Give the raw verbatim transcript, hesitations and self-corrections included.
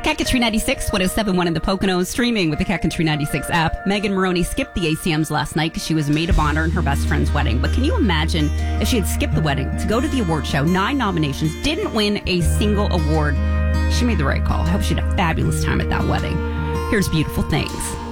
Cat Country ninety-six, one oh seven point one in the Poconos, streaming with the Cat Country ninety-six app. Megan Maroney skipped the A C Ms last night because she was maid of honor in her best friend's wedding. But can you imagine if she had skipped the wedding to go to the award show, nine nominations, didn't win a single award? She made the right call. I hope she had a fabulous time at that wedding. Here's Beautiful Things.